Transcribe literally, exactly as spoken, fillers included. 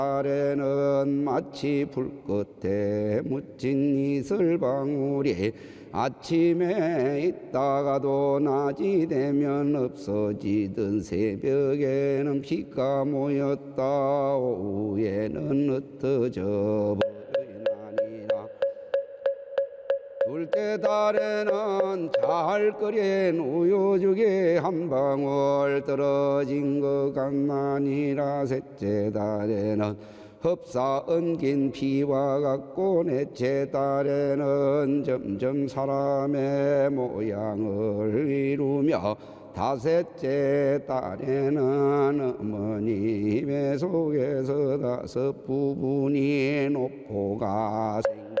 달에는 마치 불끝에 묻힌 이슬방울이 아침에 있다가도 낮이 되면 없어지던 새벽에는 비가 모였다 오후에는 흩어져 버리나니라. 둘째 달에는 잘 끓인 우유죽에 한 방울 떨어진 것 같나니라. 셋째 달에는 흡사 엉긴 피와 같고, 넷째 달에는 점점 사람의 모양을 이루며, 다섯째 달에는 어머니 배 속에서 다섯 부분이 노포가 생겨